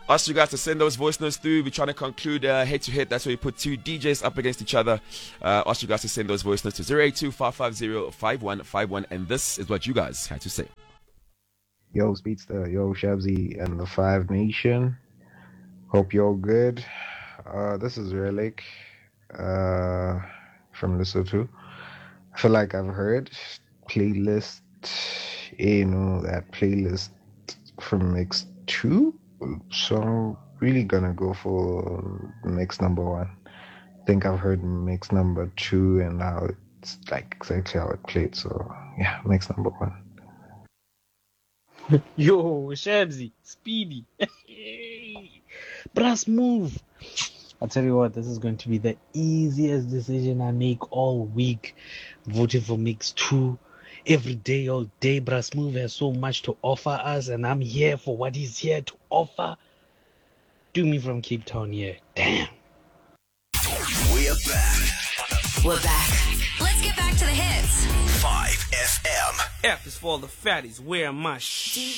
Ask you guys to send those voice notes through. We're trying to conclude head to head. That's where we put two DJs up against each other. Ask you guys to send those voice notes to 082-550-5151. And this is what you guys had to say. Yo, Speedster, yo, Shabzy, and the Five Nation. Hope you're good. This is Relic from Lesotho. I feel like I've heard playlist, that playlist from Mix 2. So I'm really gonna go for mix number 1. I think I've heard mix number 2 and how it's like exactly how it played. So yeah, mix number 1. Yo, Shabzy, Speedy. Brass move. I'll tell you what, this is going to be the easiest decision I make all week. Voting for mix 2. Every day, all day, Brass Move has so much to offer us, and I'm here for what he's here to offer. Do me from Cape Town here. Damn. We're back. We're back. Let's get back to the hits. 5FM. F is for all the fatties. Where am I?